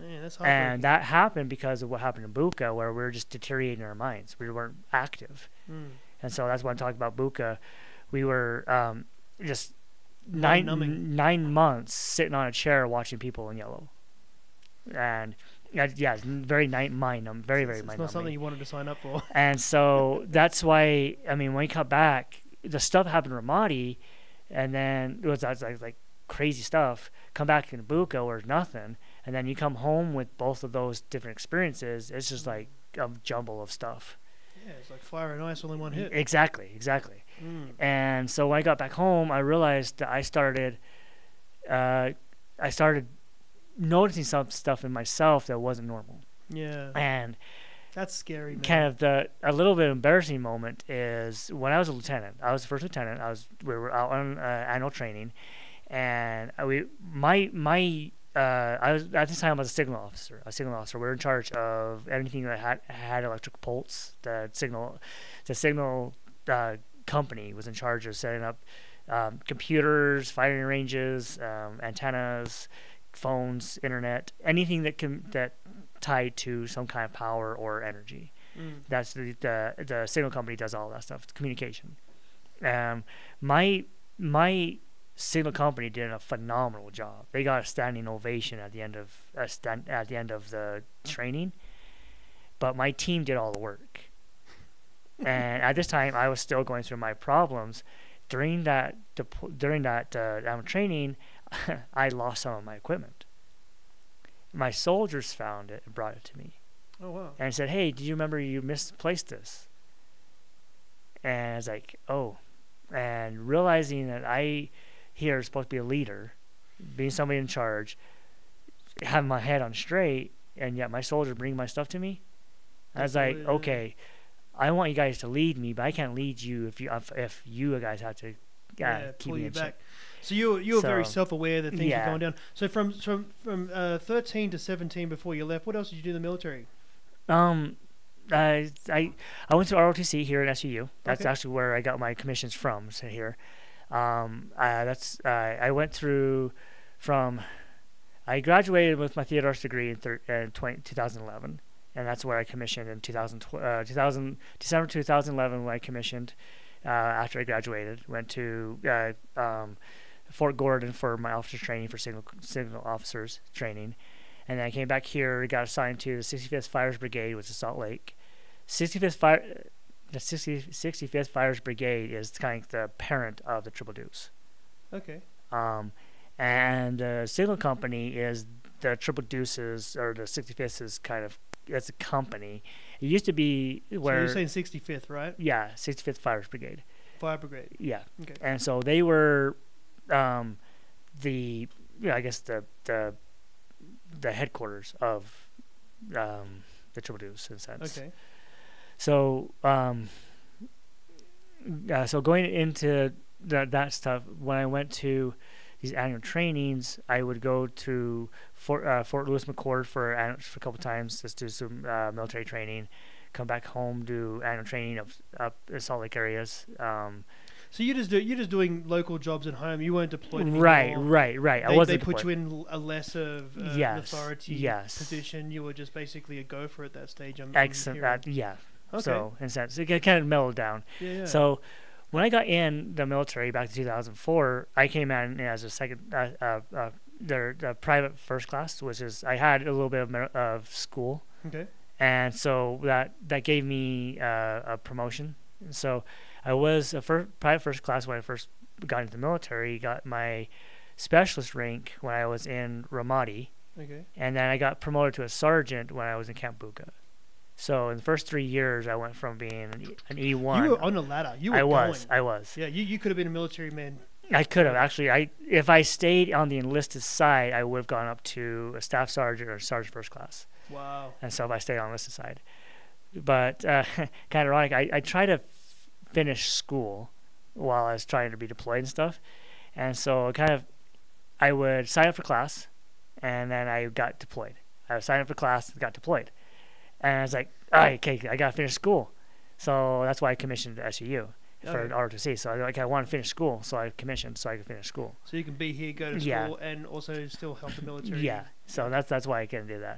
Man, that's And heartbreaking. that happened because of what happened in Buka, where we were just deteriorating our minds. We weren't active. Mm. And so that's when I talked about Buka. We were just Mind numbing. 9 months sitting on a chair watching people in yellow. And yeah, it's very mind numbing, very It's mind not something numbing. you wanted to sign up for. And so that's why, I mean, when we got back, the stuff happened in Ramadi, and then it was like crazy stuff. Come back in Buka or nothing, and then you come home with both of those different experiences. It's just like a jumble of stuff. Yeah, it's like fire and ice all in one hit. Exactly. Mm. And so when I got back home, I realized that I started noticing some stuff in myself that wasn't normal. Yeah, And that's scary, man. kind of a little bit embarrassing moment is when I was a lieutenant. I was the first lieutenant. We were out on annual training, and I was at this time I was a signal officer. We were in charge of anything that had electric pulse. The signal company was in charge of setting up computers, firing ranges, antennas, phones, internet, anything that tied to some kind of power or energy. Mm. That's the signal company does all that stuff, communication. My signal company did a phenomenal job. They got a standing ovation at the end of the training, but my team did all the work. And at this time, I was still going through my problems. During that training, I lost some of my equipment. My soldiers found it and brought it to me. Oh wow. And said, "Hey, do you remember you misplaced this?" And I was like, "Oh." And realizing that I here is supposed to be a leader, being somebody in charge, having my head on straight, and yet my soldiers bring my stuff to me. I was like, okay, I want you guys to lead me, but I can't lead you if you guys have to keep pull me you in check. back. So you were very So, self-aware that things yeah. were going down. So from 13 to 17 before you left, what else did you do in the military? I went to ROTC here at SUU. That's Okay. actually where I got my commissions from. So here, I went through from. I graduated with my theater arts degree in 2011, and that's where I commissioned in 2000 December 2011 when I commissioned. After I graduated, went to Fort Gordon for my officer training for signal officers training, and then I came back here. Got assigned to the 65th Fires Brigade, which is Salt Lake. The 65th Fires Brigade is kind of the parent of the Triple Deuce. Okay. And the signal company is the Triple Deuces, or the 65th is kind of, it's a company. It used to be where... So you're saying 65th, right? Yeah, 65th Fires Brigade. Fire Brigade. Yeah. Okay. And so they were I guess the headquarters of the Triple Deuce in a sense. Okay. So so going into that stuff, when I went to these annual trainings, I would go to Fort Lewis McChord for a couple times, just do some military training, come back home, do annual training up in Salt Lake areas. So you're just doing local jobs at home. You weren't deployed anymore. Right. They put you in a lesser authority position. You were just basically a gopher at that stage. Excellent. Yeah. Okay. So in a sense, it kind of mellowed down. Yeah. So when I got in the military back to 2004, I came in as a second, the private first class, which is I had a little bit of school. Okay. And so that gave me a promotion. So I was a private first class when I first got into the military. Got my specialist rank when I was in Ramadi. Okay. And then I got promoted to a sergeant when I was in Camp Buka. So in the first 3 years, I went from being an E1. You were on a ladder. I was. Yeah, you could have been a military man. I could have actually. If I stayed on the enlisted side, I would have gone up to a staff sergeant or sergeant first class. Wow. And so if I stayed on the enlisted side, but kind of ironic. I tried to finish school while I was trying to be deployed and stuff, and so I would sign up for class, and then I got deployed. I would sign up for class and got deployed. And I was like, all right, okay, I got to finish school. So that's why I commissioned to SUU for ROTC. So I want to finish school, so I commissioned so I could finish school. So you can be here, go to school, and also still help the military. Yeah, so that's why I can do that.